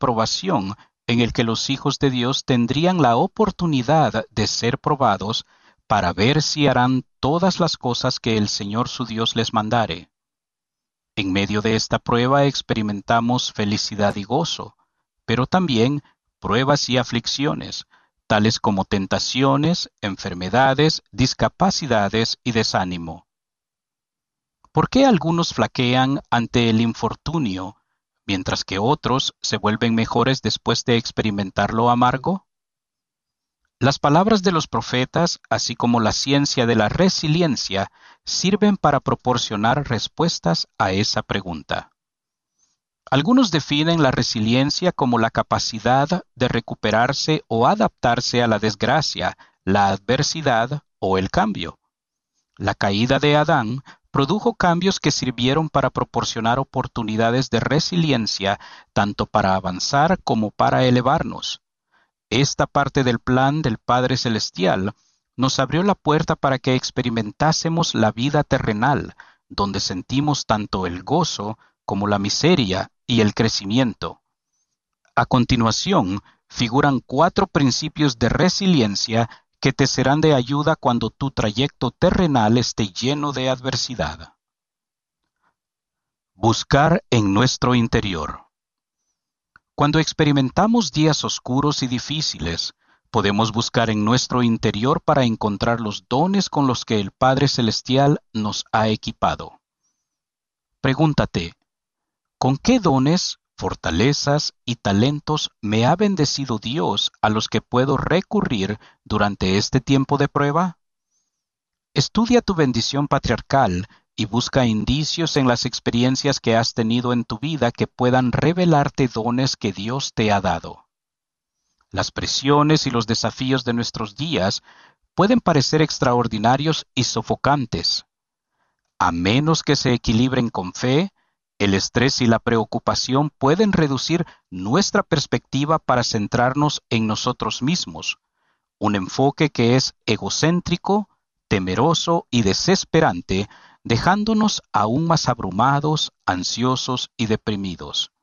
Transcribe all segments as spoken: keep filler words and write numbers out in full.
probación en el que los hijos de Dios tendrían la oportunidad de ser probados para ver si harán todas las cosas que el Señor su Dios les mandare. En medio de esta prueba experimentamos felicidad y gozo, pero también pruebas y aflicciones, tales como tentaciones, enfermedades, discapacidades y desánimo. ¿Por qué algunos flaquean ante el infortunio, mientras que otros se vuelven mejores después de experimentar lo amargo? Las palabras de los profetas, así como la ciencia de la resiliencia, sirven para proporcionar respuestas a esa pregunta. Algunos definen la resiliencia como la capacidad de recuperarse o adaptarse a la desgracia, la adversidad o el cambio. La caída de Adán produjo cambios que sirvieron para proporcionar oportunidades de resiliencia, tanto para avanzar como para elevarnos. Esta parte del plan del Padre Celestial nos abrió la puerta para que experimentásemos la vida terrenal, donde sentimos tanto el gozo como la miseria y el crecimiento. A continuación, figuran cuatro principios de resiliencia que te serán de ayuda cuando tu trayecto terrenal esté lleno de adversidad. Buscar en nuestro interior. Cuando experimentamos días oscuros y difíciles, podemos buscar en nuestro interior para encontrar los dones con los que el Padre Celestial nos ha equipado. Pregúntate, ¿con qué dones, fortalezas y talentos me ha bendecido Dios a los que puedo recurrir durante este tiempo de prueba? Estudia tu bendición patriarcal y busca indicios en las experiencias que has tenido en tu vida que puedan revelarte dones que Dios te ha dado. Las presiones y los desafíos de nuestros días pueden parecer extraordinarios y sofocantes. A menos que se equilibren con fe, el estrés y la preocupación pueden reducir nuestra perspectiva para centrarnos en nosotros mismos, un enfoque que es egocéntrico, temeroso y desesperante, dejándonos aún más abrumados, ansiosos y deprimidos.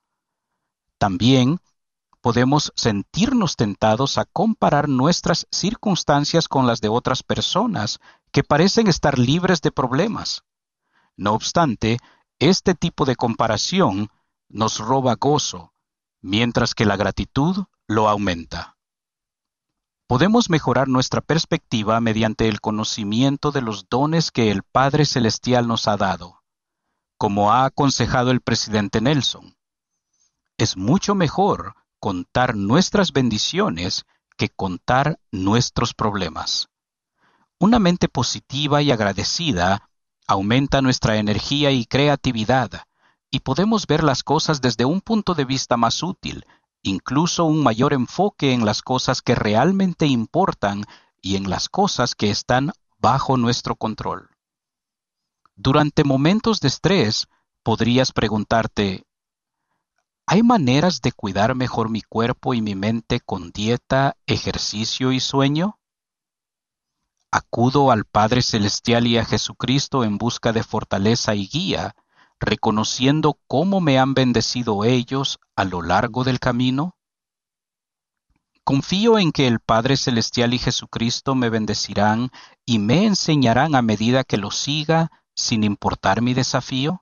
También podemos sentirnos tentados a comparar nuestras circunstancias con las de otras personas que parecen estar libres de problemas. No obstante, este tipo de comparación nos roba gozo, mientras que la gratitud lo aumenta. Podemos mejorar nuestra perspectiva mediante el conocimiento de los dones que el Padre Celestial nos ha dado. Como ha aconsejado el presidente Nelson, es mucho mejor contar nuestras bendiciones que contar nuestros problemas. Una mente positiva y agradecida aumenta nuestra energía y creatividad, y podemos ver las cosas desde un punto de vista más útil, incluso un mayor enfoque en las cosas que realmente importan y en las cosas que están bajo nuestro control. Durante momentos de estrés, podrías preguntarte, ¿hay maneras de cuidar mejor mi cuerpo y mi mente con dieta, ejercicio y sueño? Acudo al Padre Celestial y a Jesucristo en busca de fortaleza y guía, reconociendo cómo me han bendecido ellos a lo largo del camino. Confío en que el Padre Celestial y Jesucristo me bendecirán y me enseñarán a medida que los siga, sin importar mi desafío.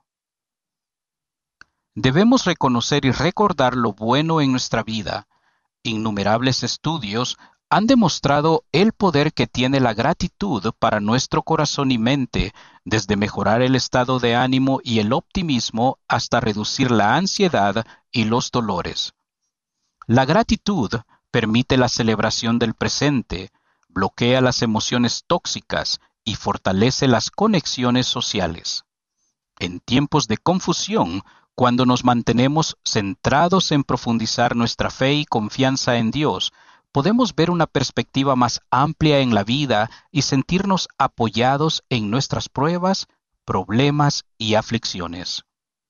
Debemos reconocer y recordar lo bueno en nuestra vida. Innumerables estudios han demostrado el poder que tiene la gratitud para nuestro corazón y mente, desde mejorar el estado de ánimo y el optimismo hasta reducir la ansiedad y los dolores. La gratitud permite la celebración del presente, bloquea las emociones tóxicas y fortalece las conexiones sociales. En tiempos de confusión, cuando nos mantenemos centrados en profundizar nuestra fe y confianza en Dios, podemos ver una perspectiva más amplia en la vida y sentirnos apoyados en nuestras pruebas, problemas y aflicciones.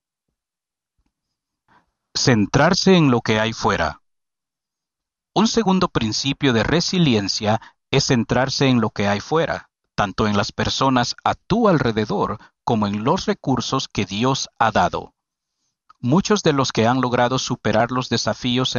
Centrarse en lo que hay fuera. Un segundo principio de resiliencia es centrarse en lo que hay fuera, tanto en las personas a tu alrededor como en los recursos que Dios ha dado. Muchos de los que han logrado superar los desafíos